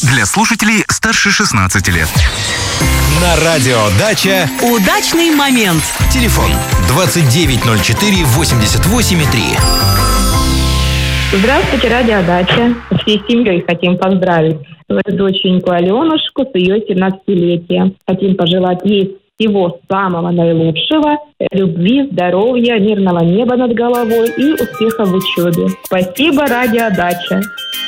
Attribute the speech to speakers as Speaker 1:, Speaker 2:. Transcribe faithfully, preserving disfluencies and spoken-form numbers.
Speaker 1: Для слушателей старше шестнадцати лет.
Speaker 2: На радио «Дача»
Speaker 3: удачный момент.
Speaker 2: Телефон двадцать девять ноль четыре восемьдесят восемь три.
Speaker 4: Здравствуйте, радио «Дача». Всей семьей хотим поздравить свою доченьку Аленушку с ее семнадцатилетием. Хотим пожелать ей всего самого наилучшего, любви, здоровья, мирного неба над головой и успехов в учебе. Спасибо, радио «Дача».